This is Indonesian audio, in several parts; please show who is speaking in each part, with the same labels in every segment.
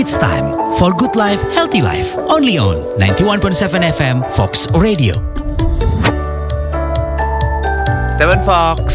Speaker 1: It's time for Good Life, Healthy Life. Only on 91.7 FM Fox Radio.
Speaker 2: Teman Fox,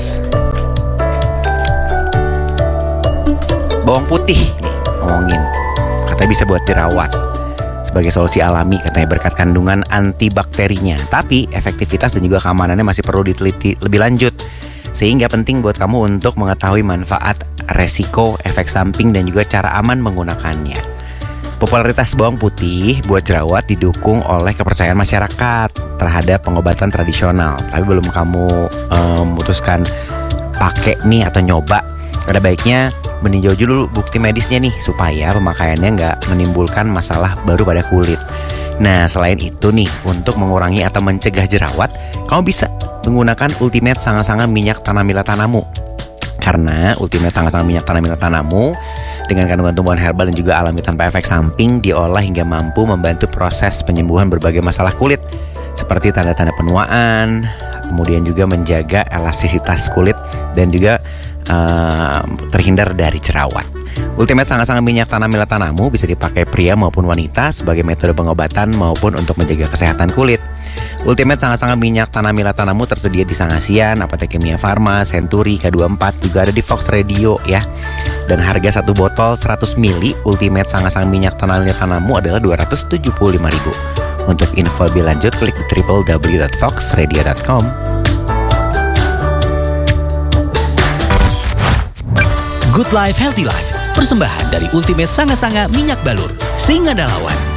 Speaker 2: bawang putih nih ngomongin, katanya bisa buat dirawat sebagai solusi alami, katanya berkat kandungan antibakterinya. Tapi efektivitas dan juga keamanannya masih perlu diteliti lebih lanjut, sehingga penting buat kamu untuk mengetahui manfaat, resiko, efek samping, dan juga cara aman menggunakannya. Popularitas bawang putih buat jerawat didukung oleh kepercayaan masyarakat terhadap pengobatan tradisional. Tapi belum kamu memutuskan pakai nih atau nyoba, ada baiknya meninjau dulu bukti medisnya nih, supaya pemakaiannya nggak menimbulkan masalah baru pada kulit. Nah, selain itu nih, untuk mengurangi atau mencegah jerawat, kamu bisa menggunakan Ultimate Sanga-Sanga Minyak Tanamila Tanamu. Karena Ultimate Sanga-Sanga Minyak Tanamila Tanamu dengan kandungan tumbuhan herbal dan juga alami tanpa efek samping, diolah hingga mampu membantu proses penyembuhan berbagai masalah kulit seperti tanda-tanda penuaan, kemudian juga menjaga elastisitas kulit dan juga terhindar dari jerawat. Ultimate Sanga-Sanga Minyak Tanamila Tanamu bisa dipakai pria maupun wanita sebagai metode pengobatan maupun untuk menjaga kesehatan kulit. Ultimate Sanga-Sanga Minyak Tanamila Tanamu tersedia di Sangasian, Apotek Kimia Farma, Century, K24, juga ada di Fox Radio ya. Dan harga satu botol 100 ml Ultimate Sanga-Sanga Minyak Tanamila Tanamu adalah Rp275.000. Untuk info lebih lanjut, klik di www.foxradio.com.
Speaker 1: Good Life, Healthy Life. Persembahan dari Ultimate Sanga-Sanga Minyak Balur. Sing ada lawan.